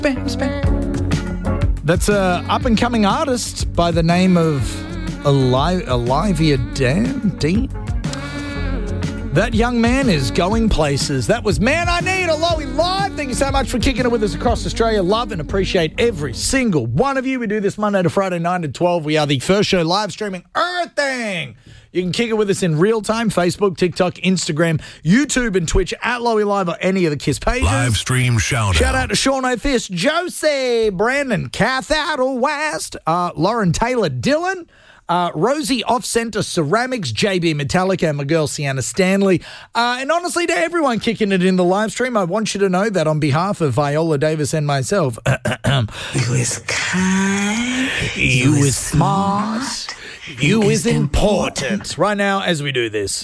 That's an up-and-coming artist by the name of Olivia Dean. That young man is going places. That was Man I Need, a Lowy Live. Thank you so much for kicking it with us across Australia. Love and appreciate every single one of you. We do this Monday to Friday, 9 to 12. We are the first show live streaming everything. You can kick it with us in real time, Facebook, TikTok, Instagram, YouTube, and Twitch at Lowy Live or any of the KISS pages. Live stream shout out to Sean O'Fist, Josie, Brandon, Kath Adel West, Lauren Taylor, Dylan, Rosie Off-Center Ceramics, JB Metallica, and my girl Sienna Stanley. And honestly, to everyone kicking it in the live stream, I want you to know that on behalf of Viola Davis and myself, you is kind, you is smart, you is important. Right now, as we do this.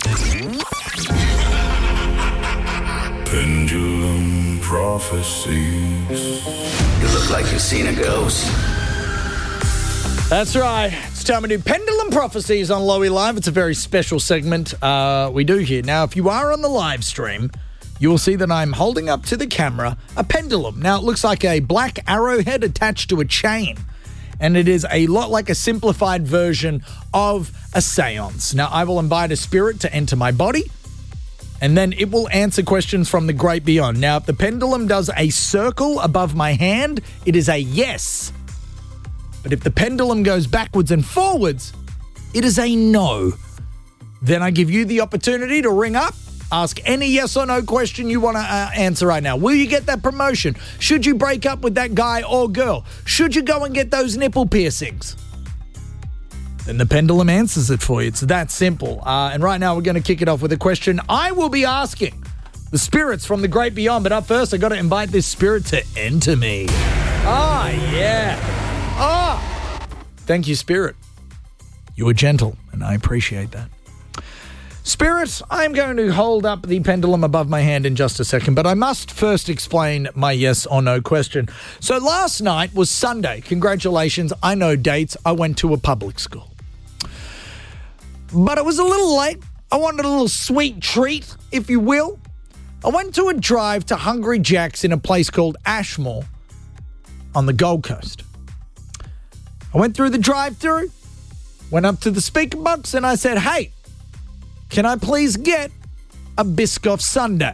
Pendulum prophecies. You look like you've seen a ghost. That's right. It's time to do Pendulum Prophecies on Lowy Live. It's a very special segment we do here. Now, if you are on the live stream, you will see that I'm holding up to the camera a pendulum. Now, it looks like a black arrowhead attached to a chain, and it is a lot like a simplified version of a seance. Now, I will invite a spirit to enter my body, and then it will answer questions from the great beyond. Now, if the pendulum does a circle above my hand, it is a yes. But if the pendulum goes backwards and forwards, it is a no. Then I give you the opportunity to ring up, ask any yes or no question you want to answer right now. Will you get that promotion? Should you break up with that guy or girl? Should you go and get those nipple piercings? Then the pendulum answers it for you. It's that simple. And right now we're going to kick it off with a question I will be asking the spirits from the great beyond. But up first, I got to invite this spirit to enter me. Ah, yeah. Thank you, Spirit. You are gentle, and I appreciate that. Spirit, I'm going to hold up the pendulum above my hand in just a second, but I must first explain my yes or no question. So last night was Sunday. Congratulations. I know dates. I went to a public school. But it was a little late. I wanted a little sweet treat, if you will. I went to a drive to Hungry Jack's in a place called Ashmore on the Gold Coast. I went through the drive-thru, went up to the speaker box, and I said, hey, can I please get a Biscoff sundae?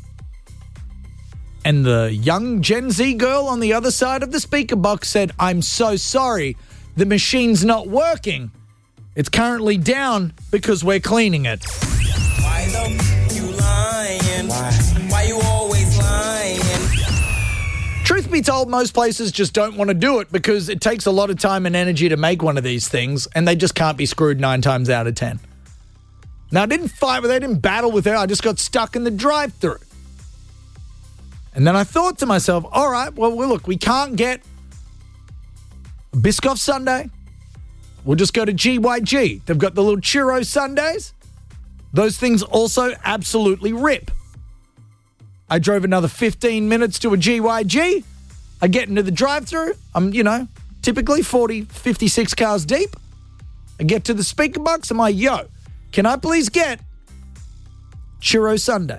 And the young Gen Z girl on the other side of the speaker box said, I'm so sorry, the machine's not working. It's currently down because we're cleaning it. Why the you lying? Why you always lying? Truth be told, most places just don't want to do it because it takes a lot of time and energy to make one of these things, and they just can't be screwed 9 times out of 10. Now, I didn't fight with her, I didn't battle with her, I just got stuck in the drive-thru. And then I thought to myself, all right, well, look, we can't get a Biscoff sundae. We'll just go to GYG. They've got the little churro sundaes. Those things also absolutely rip. I drove another 15 minutes to a GYG. I get into the drive-thru. I'm, typically 40, 56 cars deep. I get to the speaker box. I'm like, yo, can I please get churro sundae?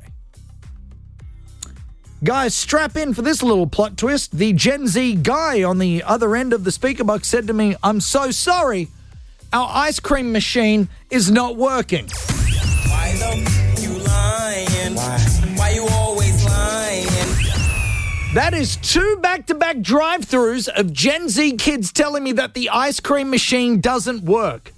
Guys, strap in for this little plot twist. The Gen Z guy on the other end of the speaker box said to me, I'm so sorry, our ice cream machine is not working. Why the you lying? Why you always lying? That is 2 back-to-back drive-thrus of Gen Z kids telling me that the ice cream machine doesn't work.